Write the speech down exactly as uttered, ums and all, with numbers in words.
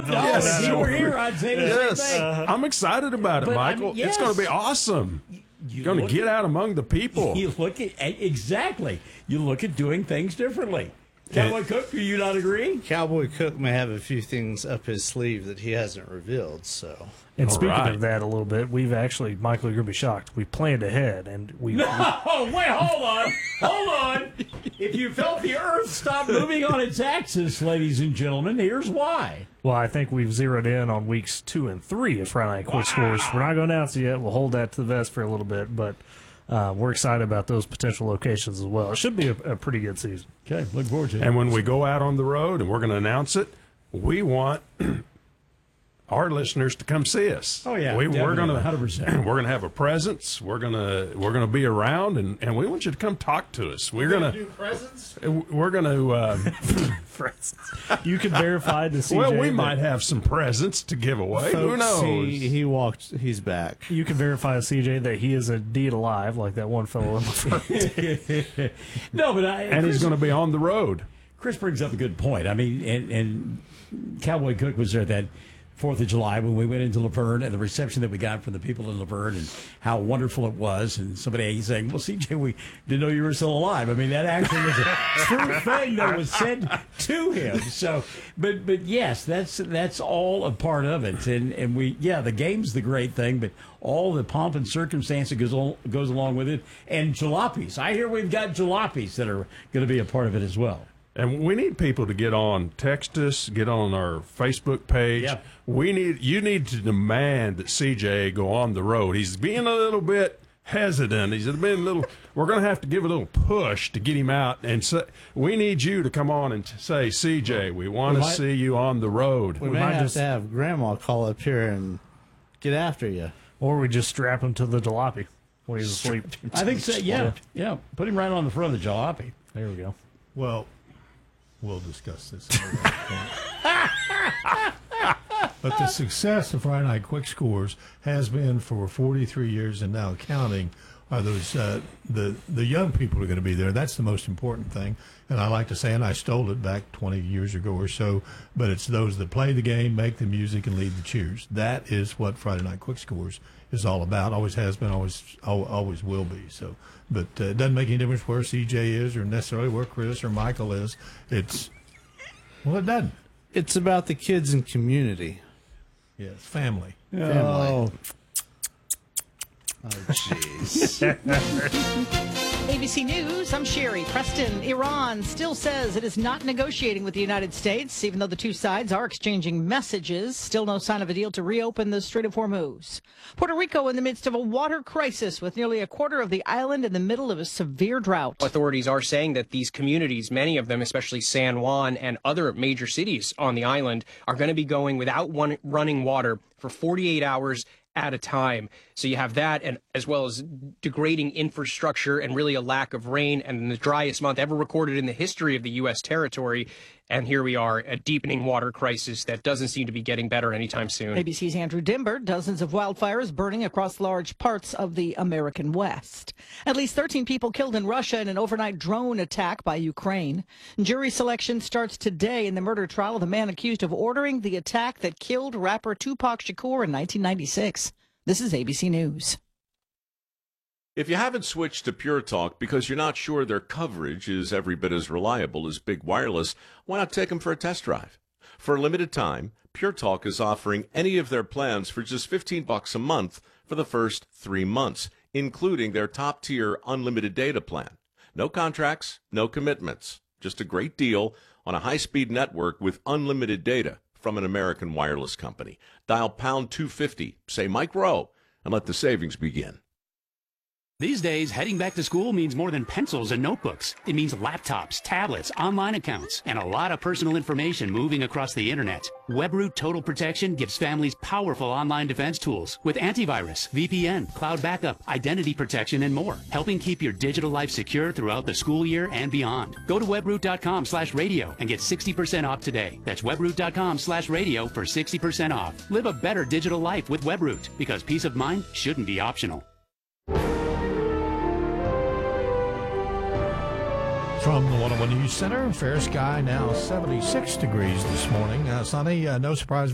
no, yes. if you were here, I'd say the yes. same thing. Uh, I'm excited about it, but Michael. I mean, yes. It's going to be awesome. You You're going to get at, out among the people. You look at exactly. You look at doing things differently. Cowboy Cook, do you not agree? Cowboy Cook may have a few things up his sleeve that he hasn't revealed, so. And All speaking right. of that a little bit, we've actually, Michael, you're going to be shocked, we planned ahead, and we... No, wait, hold on. Hold on. If you felt the earth stop moving on its axis, ladies and gentlemen, here's why. Well, I think we've zeroed in on weeks two and three of Friday Night Quick Scores. We're not going to announce it yet. We'll hold that to the vest for a little bit, but uh, we're excited about those potential locations as well. It should be a, a pretty good season. Okay, look forward to it. And when we go out on the road and we're going to announce it, we want our listeners to come see us. Oh, yeah, we, we're definitely, going to one hundred percent. We're going to have a presence. We're going to we're going to be around, and, and we want you to come talk to us. We're going to do presents. we're going to. Uh, You can verify the C J. well, we that- might have some presents to give away. Who Folks, knows? He, he walked, he's back. You can verify C J that he is indeed alive, like that one fellow in the front. No, but I. and Chris, he's going to be on the road. Chris brings up a good point. I mean, and, and Cowboy Cook was there that Fourth of July when we went into Laverne, and the reception that we got from the people in Laverne, and how wonderful it was. And somebody saying, "Well, C J, we didn't know you were still alive." I mean, that actually was a true thing that was said to him. So, but but yes, that's that's all a part of it. And and we yeah, the game's the great thing, but all the pomp and circumstance that goes al- goes along with it, and jalopies. I hear we've got jalopies that are going to be a part of it as well. And we need people to get on, text us, get on our Facebook page. Yeah. We need you need to demand that C J go on the road. He's being a little bit hesitant. He's been a little. We're going to have to give a little push to get him out, and say, we need you to come on and say, C J, we want We to might- see you on the road. We, We may might have just- to have Grandma call up here and get after you. Or we just strap him to the jalopy when he's asleep. I think so. Yeah, yeah. Put him right on the front of the jalopy. There we go. Well, we'll discuss this another point. But the success of Friday Night Quick Scores has been for forty-three years and now counting. Are those uh, the the young people are going to be there? That's the most important thing. And I like to say, and I stole it back twenty years ago or so. But it's those that play the game, make the music, and lead the cheers. That is what Friday Night Quick Scores is all about. Always has been, always al- always will be. So, but uh, it doesn't make any difference where C J is, or necessarily where Chris or Michael is. It's well, it doesn't. It's about the kids and community. Yes, family. Family. Oh, jeez. A B C News, I'm Sherry Preston. Iran still says it is not negotiating with the United States, even though the two sides are exchanging messages. Still no sign of a deal to reopen the Strait of Hormuz. Puerto Rico in the midst of a water crisis with nearly a quarter of the island in the middle of a severe drought. Authorities are saying that these communities, many of them, especially San Juan and other major cities on the island, are going to be going without one running water for forty-eight hours at a time. So you have that, and as well as degrading infrastructure and really a lack of rain, and the driest month ever recorded in the history of the U S territory. And here we are, a deepening water crisis that doesn't seem to be getting better anytime soon. A B C's Andrew Dimber, dozens of wildfires burning across large parts of the American West. At least thirteen people killed in Russia in an overnight drone attack by Ukraine. Jury selection starts today in the murder trial of the man accused of ordering the attack that killed rapper Tupac Shakur in nineteen ninety-six. This is A B C News. If you haven't switched to Pure Talk because you're not sure their coverage is every bit as reliable as Big Wireless, why not take them for a test drive? For a limited time, Pure Talk is offering any of their plans for just fifteen bucks a month for the first three months, including their top-tier unlimited data plan. No contracts, no commitments, just a great deal on a high-speed network with unlimited data from an American wireless company. Dial pound two fifty, say Mike Rowe, and let the savings begin. These days, heading back to school means more than pencils and notebooks. It means laptops, tablets, online accounts, and a lot of personal information moving across the internet. WebRoot Total Protection gives families powerful online defense tools with antivirus, V P N, cloud backup, identity protection, and more, helping keep your digital life secure throughout the school year and beyond. Go to webroot.com slash radio and get sixty percent off today. That's webroot.com slash radio for sixty percent off. Live a better digital life with WebRoot, because peace of mind shouldn't be optional. From the one oh one News Center, fair sky now seventy-six degrees this morning. Uh, sunny, uh, no surprise.